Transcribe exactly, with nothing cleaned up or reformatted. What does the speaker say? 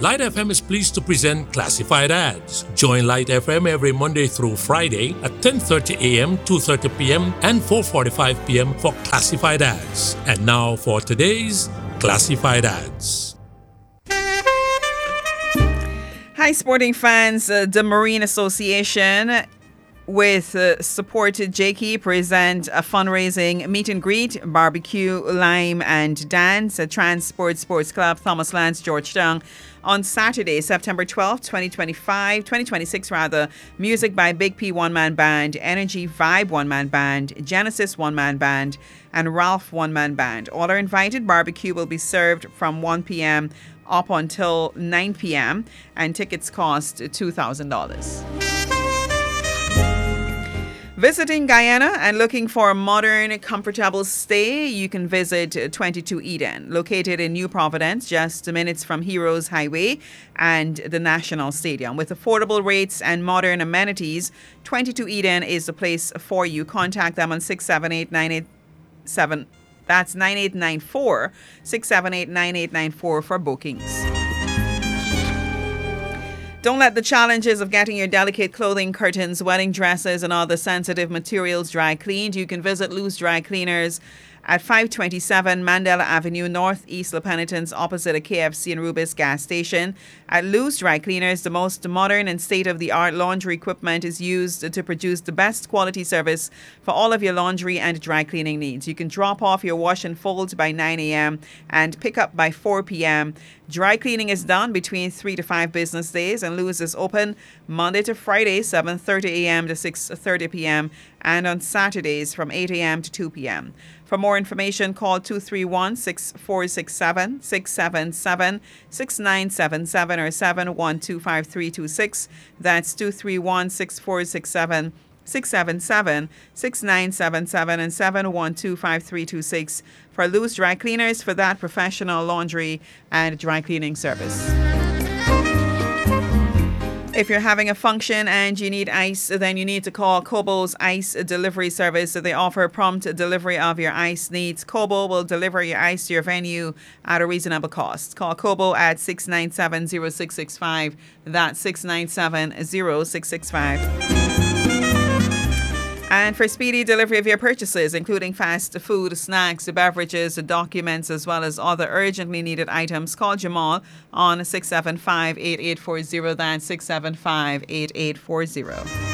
Light F M is pleased to present Classified Ads. Join Light F M every Monday through Friday at ten thirty a.m., two thirty p.m., and four forty-five p.m. for Classified Ads. And now for today's Classified Ads. Hi, sporting fans. Uh, the Marine Association with uh, supported J K present a fundraising meet and greet, barbecue, lime and dance at Transport Sports Club, Thomas Lance, Georgetown on Saturday, September twelfth, twenty twenty-five, twenty twenty-six rather. Music by Big P One-Man Band, Energy Vibe One-Man Band, Genesis One-Man Band, and Ralph One-Man Band. All are invited. Barbecue will be served from one p.m. up until nine p.m. and tickets cost two thousand dollars. Visiting Guyana and looking for a modern, comfortable stay, you can visit twenty-two Eden, located in New Providence, just minutes from Heroes Highway and the National Stadium. With affordable rates and modern amenities, twenty-two Eden is the place for you. Contact them on six seven eight, nine eight seven. That's nine eight nine four, six seven eight, nine eight nine four for bookings. Don't let the challenges of getting your delicate clothing, curtains, wedding dresses, and other sensitive materials dry cleaned. You can visit Loose Dry Cleaners at five twenty-seven Mandela Avenue, Northeast La Penitence, opposite a K F C and Rubis gas station. At Loose Dry Cleaners, the most modern and state-of-the-art laundry equipment is used to produce the best quality service for all of your laundry and dry cleaning needs. You can drop off your wash and fold by nine a.m. and pick up by four p.m. Dry cleaning is done between three to five business days, and Loose is open Monday to Friday, seven thirty a.m. to six thirty p.m. and on Saturdays from eight a.m. to two p.m. For more information, call two three one, six four six seven, six seven seven, six nine seven seven or seven one two five three two six. That's two three one, six four six seven, six seven seven, six nine seven seven and seven one two five three two six for Loose Dry Cleaners for that professional laundry and dry cleaning service. If you're having a function and you need ice, then you need to call Kobo's Ice Delivery Service. So they offer prompt delivery of your ice needs. Kobo will deliver your ice to your venue at a reasonable cost. Call Kobo at six nine seven, zero six six five. That's six nine seven, zero six six five. And for speedy delivery of your purchases, including fast food, snacks, beverages, documents, as well as other urgently needed items, call Jamal on six seven five, eight eight four zero. That's six seven five, eight eight four zero.